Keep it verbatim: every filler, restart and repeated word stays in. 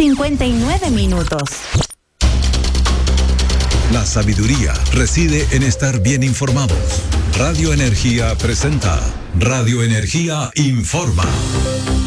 cincuenta y nueve minutos. La sabiduría reside en estar bien informados. Radio Energía presenta Radio Energía Informa.